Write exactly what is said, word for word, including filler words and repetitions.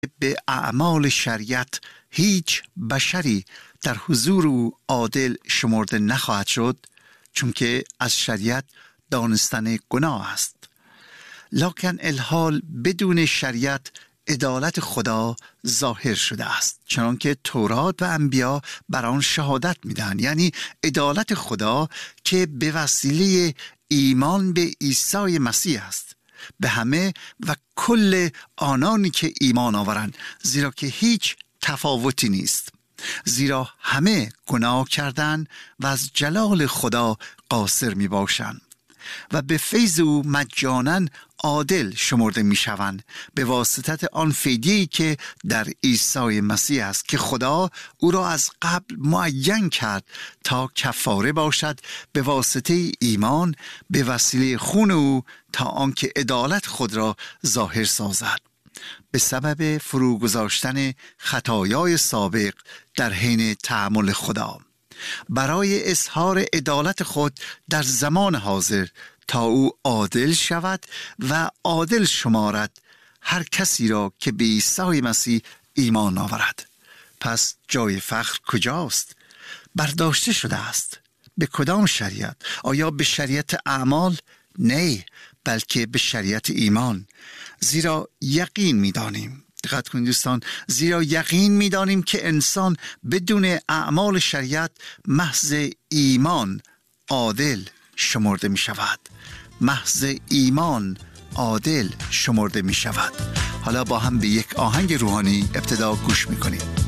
به اعمال شریعت هیچ بشری در حضور او عادل شمرده نخواهد شد، چون که از شریعت دانستن گناه است. لکن الحال بدون شریعت عدالت خدا ظاهر شده است، چنانکه تورات و انبیا بر آن شهادت میدن، یعنی عدالت خدا که به وسیله ایمان به عیسی مسیح است به همه و کل آنانی که ایمان آورند، زیرا که هیچ تفاوتی نیست، زیرا همه گناه کردند و از جلال خدا قاصر می باشند و به فیض او مجانا عادل شمرده می شوند به واسطت آن فدیه‌ای که در عیسی مسیح است که خدا او را از قبل معین کرد تا کفاره باشد به واسطه ایمان به وسیله خون او، تا آنکه عدالت خود را ظاهر سازد به سبب فرو گذاشتن خطایای سابق در حین تحمل خدا، برای اظهار عدالت خود در زمان حاضر، تا او عادل شود و عادل شمارد هر کسی را که به عیسی مسیح ایمان آورد. پس جای فخر کجاست؟ برداشته شده است. به کدام شریعت؟ آیا به شریعت اعمال؟ نه، بلکه به شریعت ایمان. زیرا یقین می‌دانیم، دقت کنید دوستان، زیرا یقین می‌دانیم که انسان بدون اعمال شریعت محض ایمان عادل شمرده می شود. محض ایمان عادل شمرده می شود. حالا با هم به یک آهنگ روحانی ابتدا گوش می کنیم.